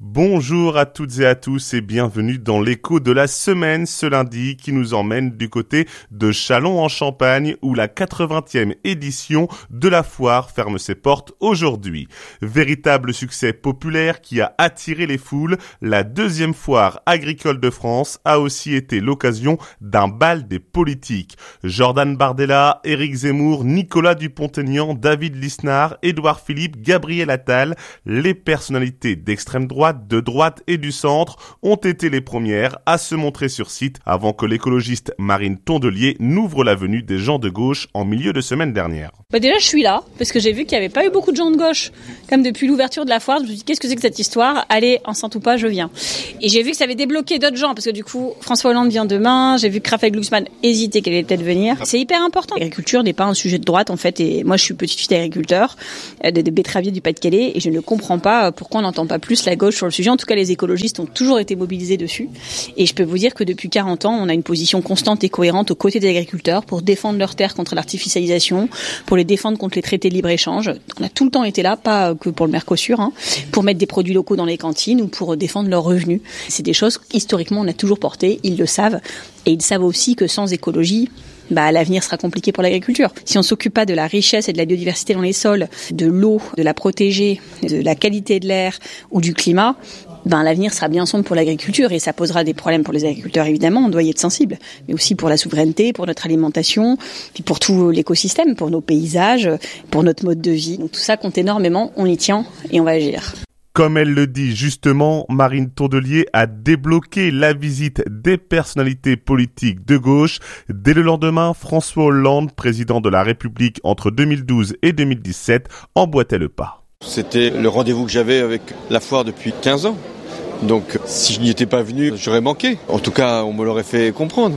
Bonjour à toutes et à tous et bienvenue dans l'écho de la semaine ce lundi qui nous emmène du côté de Châlons-en-Champagne où la 80e édition de la foire ferme ses portes aujourd'hui. Véritable succès populaire qui a attiré les foules, la deuxième foire agricole de France a aussi été l'occasion d'un bal des politiques. Jordan Bardella, Éric Zemmour, Nicolas Dupont-Aignan, David Lisnard, Édouard Philippe, Gabriel Attal, les personnalités d'extrême droite, de droite et du centre ont été les premières à se montrer sur site avant que l'écologiste Marine Tondelier n'ouvre la venue des gens de gauche en milieu de semaine dernière. Déjà je suis là parce que j'ai vu qu'il n'y avait pas eu beaucoup de gens de gauche. Comme depuis l'ouverture de la foire, je me suis dit qu'est-ce que c'est que cette histoire ? Allez, enceinte ou pas, je viens. Et j'ai vu que ça avait débloqué d'autres gens parce que du coup François Hollande vient demain, j'ai vu que Raphaël Glucksmann hésitait qu'elle allait peut-être venir. C'est hyper important. L'agriculture n'est pas un sujet de droite en fait et moi je suis petite fille d'agriculteur, de betteravier du Pas-de-Calais et je ne comprends pas pourquoi on n'entend pas plus la gauche sur le sujet. En tout cas les écologistes ont toujours été mobilisés dessus et je peux vous dire que depuis 40 ans on a une position constante et cohérente aux côtés des agriculteurs pour défendre leurs terres contre l'artificialisation, pour les défendre contre les traités de libre-échange. On a tout le temps été là, pas que pour le Mercosur, pour mettre des produits locaux dans les cantines ou pour défendre leurs revenus. C'est des choses historiquement on a toujours portées, ils le savent et ils savent aussi que sans écologie, l'avenir sera compliqué pour l'agriculture. Si on s'occupe pas de la richesse et de la biodiversité dans les sols, de l'eau, de la protéger, de la qualité de l'air ou du climat, l'avenir sera bien sombre pour l'agriculture et ça posera des problèmes pour les agriculteurs évidemment, on doit y être sensible, mais aussi pour la souveraineté, pour notre alimentation, puis pour tout l'écosystème, pour nos paysages, pour notre mode de vie. Donc tout ça compte énormément, on y tient et on va agir. Comme elle le dit justement, Marine Tondelier a débloqué la visite des personnalités politiques de gauche. Dès le lendemain, François Hollande, président de la République entre 2012 et 2017, emboîtait le pas. C'était le rendez-vous que j'avais avec la foire depuis 15 ans. Donc si je n'y étais pas venu, j'aurais manqué. En tout cas, on me l'aurait fait comprendre.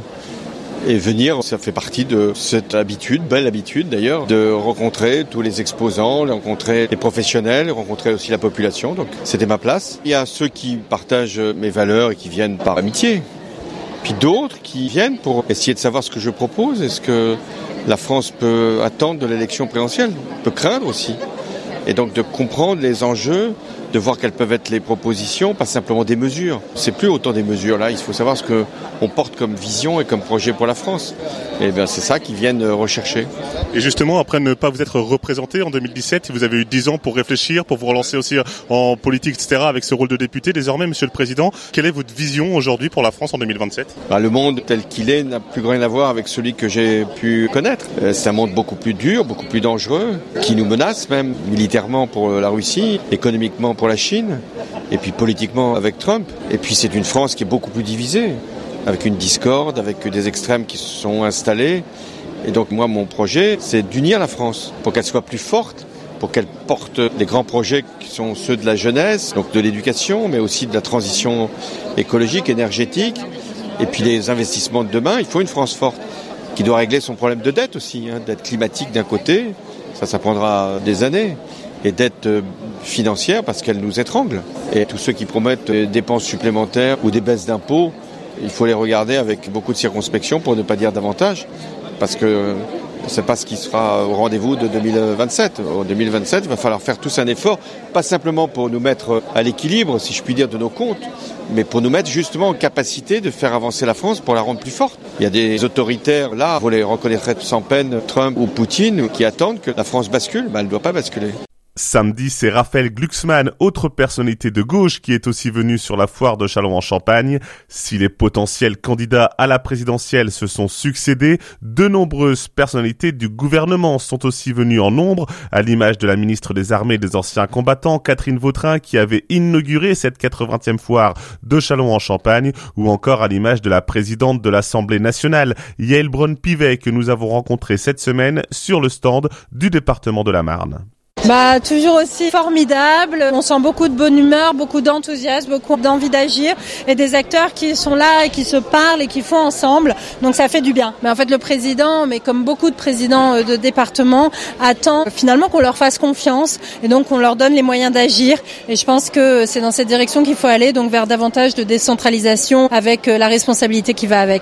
Et venir, ça fait partie de cette habitude, belle habitude d'ailleurs, de rencontrer tous les exposants, de rencontrer les professionnels, rencontrer aussi la population. Donc c'était ma place. Il y a ceux qui partagent mes valeurs et qui viennent par amitié. Puis d'autres qui viennent pour essayer de savoir ce que je propose et ce que la France peut attendre de l'élection présidentielle, peut craindre aussi. Et donc de comprendre les enjeux, de voir quelles peuvent être les propositions, pas simplement des mesures. C'est plus autant des mesures là, il faut savoir ce qu'on porte comme vision et comme projet pour la France. Et bien c'est ça qu'ils viennent rechercher. Et justement, après ne pas vous être représenté en 2017, vous avez eu 10 ans pour réfléchir, pour vous relancer aussi en politique, etc. avec ce rôle de député. Désormais, Monsieur le Président, quelle est votre vision aujourd'hui pour la France en 2027 ? Le monde tel qu'il est n'a plus rien à voir avec celui que j'ai pu connaître. C'est un monde beaucoup plus dur, beaucoup plus dangereux, qui nous menace même militairement pour la Russie, économiquement pour la Chine, et puis politiquement avec Trump. Et puis c'est une France qui est beaucoup plus divisée, avec une discorde, avec des extrêmes qui se sont installés. Et donc moi, mon projet, c'est d'unir la France pour qu'elle soit plus forte, pour qu'elle porte des grands projets qui sont ceux de la jeunesse, donc de l'éducation, mais aussi de la transition écologique, énergétique, et puis les investissements de demain. Il faut une France forte qui doit régler son problème de dette aussi, dette climatique d'un côté, ça prendra des années, et dette financière parce qu'elle nous étrangle. Et tous ceux qui promettent des dépenses supplémentaires ou des baisses d'impôts, il faut les regarder avec beaucoup de circonspection pour ne pas dire davantage, parce que c'est pas ce qui sera au rendez-vous de 2027. En 2027, il va falloir faire tous un effort, pas simplement pour nous mettre à l'équilibre, si je puis dire, de nos comptes, mais pour nous mettre justement en capacité de faire avancer la France pour la rendre plus forte. Il y a des autoritaires là, vous les reconnaîtrez sans peine, Trump ou Poutine, qui attendent que la France bascule. Elle ne doit pas basculer. Samedi, c'est Raphaël Glucksmann, autre personnalité de gauche, qui est aussi venu sur la foire de Châlons-en-Champagne. Si les potentiels candidats à la présidentielle se sont succédés, de nombreuses personnalités du gouvernement sont aussi venues en nombre, à l'image de la ministre des Armées et des Anciens Combattants, Catherine Vautrin, qui avait inauguré cette 80e foire de Châlons-en-Champagne, ou encore à l'image de la présidente de l'Assemblée nationale, Yaël Braun-Pivet, que nous avons rencontrée cette semaine sur le stand du département de la Marne. Toujours aussi formidable. On sent beaucoup de bonne humeur, beaucoup d'enthousiasme, beaucoup d'envie d'agir et des acteurs qui sont là et qui se parlent et qui font ensemble. Donc ça fait du bien. Mais en fait, le président, mais comme beaucoup de présidents de département, attend finalement qu'on leur fasse confiance et donc qu'on leur donne les moyens d'agir. Et je pense que c'est dans cette direction qu'il faut aller, donc vers davantage de décentralisation avec la responsabilité qui va avec.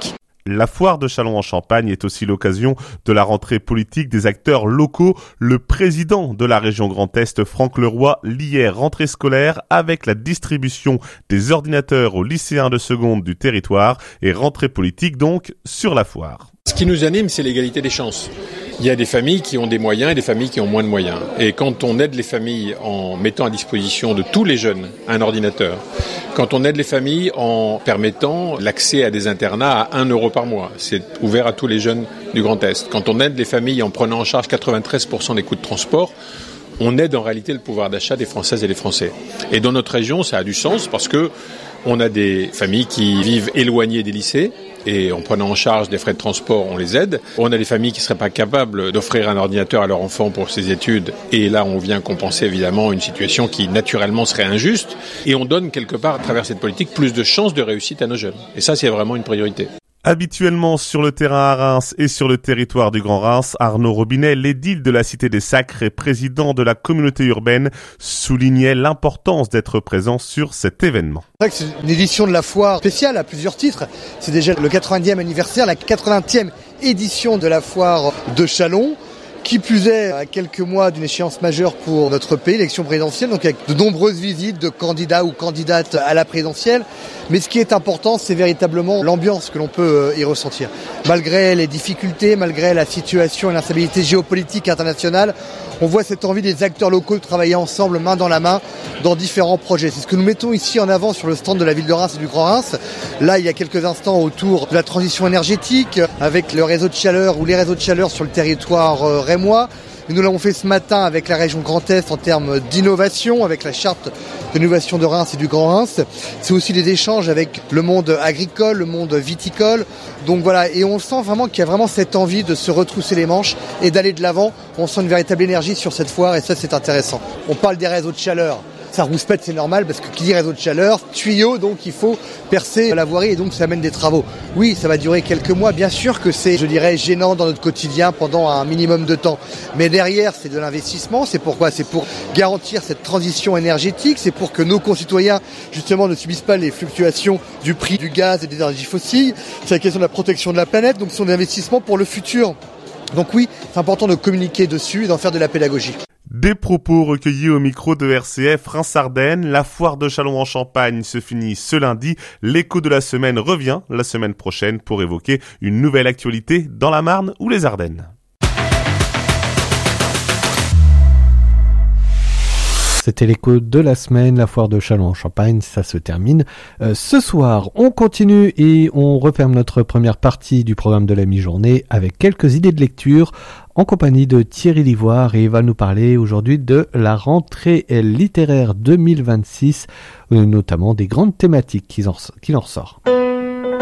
La foire de Châlons-en-Champagne est aussi l'occasion de la rentrée politique des acteurs locaux. Le président de la région Grand Est, Franck Leroy, liait rentrée scolaire avec la distribution des ordinateurs aux lycéens de seconde du territoire et rentrée politique donc sur la foire. Ce qui nous anime, c'est l'égalité des chances. Il y a des familles qui ont des moyens et des familles qui ont moins de moyens. Et quand on aide les familles en mettant à disposition de tous les jeunes un ordinateur, quand on aide les familles en permettant l'accès à des internats à 1 euro par mois, c'est ouvert à tous les jeunes du Grand Est. Quand on aide les familles en prenant en charge 93% des coûts de transport, on aide en réalité le pouvoir d'achat des Françaises et des Français. Et dans notre région, ça a du sens parce que on a des familles qui vivent éloignées des lycées et en prenant en charge des frais de transport, on les aide. On a des familles qui ne seraient pas capables d'offrir un ordinateur à leur enfant pour ses études et là, on vient compenser évidemment une situation qui naturellement serait injuste et on donne quelque part à travers cette politique plus de chances de réussite à nos jeunes. Et ça, c'est vraiment une priorité. Habituellement sur le terrain à Reims et sur le territoire du Grand Reims, Arnaud Robinet, l'édile de la Cité des Sacres et président de la communauté urbaine, soulignait l'importance d'être présent sur cet événement. C'est une édition de la foire spéciale à plusieurs titres. C'est déjà le 90e anniversaire, la 80e édition de la foire de Châlons. Qui plus est, à quelques mois d'une échéance majeure pour notre pays, l'élection présidentielle, donc avec de nombreuses visites de candidats ou candidates à la présidentielle. Mais ce qui est important, c'est véritablement l'ambiance que l'on peut y ressentir. Malgré les difficultés, malgré la situation et l'instabilité géopolitique internationale, on voit cette envie des acteurs locaux de travailler ensemble, main dans la main, dans différents projets. C'est ce que nous mettons ici en avant sur le stand de la ville de Reims et du Grand Reims. Là, il y a quelques instants autour de la transition énergétique, avec le réseau de chaleur ou les réseaux de chaleur sur le territoire rémois. Et nous l'avons fait ce matin avec la région Grand Est en termes d'innovation, avec la charte d'innovation de Reims et du Grand Reims. C'est aussi des échanges avec le monde agricole, le monde viticole. Donc voilà, et on sent vraiment qu'il y a vraiment cette envie de se retrousser les manches et d'aller de l'avant. On sent une véritable énergie sur cette foire et ça, c'est intéressant. On parle des réseaux de chaleur. Ça rouspète, c'est normal, parce que qui dit réseau de chaleur, tuyau, donc il faut percer la voirie et donc ça amène des travaux. Oui, ça va durer quelques mois, bien sûr que c'est, je dirais, gênant dans notre quotidien pendant un minimum de temps. Mais derrière, c'est de l'investissement, c'est pourquoi ? C'est pour garantir cette transition énergétique, c'est pour que nos concitoyens, justement, ne subissent pas les fluctuations du prix du gaz et des énergies fossiles. C'est la question de la protection de la planète, donc ce sont des investissements pour le futur. Donc oui, c'est important de communiquer dessus et d'en faire de la pédagogie. Des propos recueillis au micro de RCF Reims-Ardennes. La foire de Châlons-en-Champagne se finit ce lundi. L'écho de la semaine revient la semaine prochaine pour évoquer une nouvelle actualité dans la Marne ou les Ardennes. C'était l'écho de la semaine, la foire de Châlons-en-Champagne, ça se termine ce soir. On continue et on referme notre première partie du programme de la mi-journée avec quelques idées de lecture en compagnie de Thierry Livoire et il va nous parler aujourd'hui de la rentrée littéraire 2026, notamment des grandes thématiques qu'il en ressort.